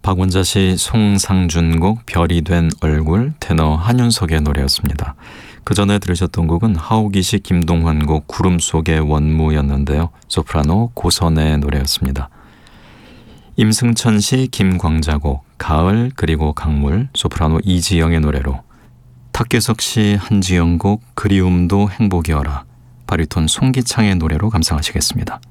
박원자 씨, 송상준 곡 별이 된 얼굴, 테너 한윤석의 노래였습니다. 그 전에 들으셨던 곡은 하우기식 김동환 곡 구름 속의 원무였는데요. 소프라노 고선의 노래였습니다. 임승천 씨, 김광자 곡 가을 그리고 강물, 소프라노 이지영의 노래로, 탁규석 씨, 한지영 곡 그리움도 행복이어라, 바리톤 송기창의 노래로 감상하시겠습니다.